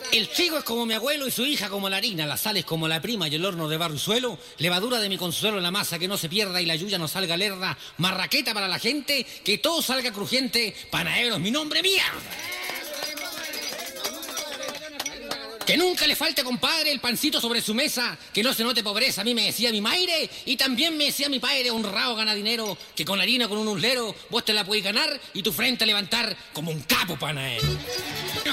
El trigo es como mi abuelo y su hija como la harina, la sal es como la prima y el horno de barro y suelo, levadura de mi consuelo en la masa que no se pierda y la yuya no salga lerda, marraqueta para la gente, que todo salga crujiente, panadero es mi nombre, mía. Que nunca le falte, compadre, el pancito sobre su mesa, que no se note pobreza, a mí me decía mi maire, y también me decía mi padre, honrado gana dinero, que con harina, con un uslero, vos te la podés ganar y tu frente a levantar como un capo panadero.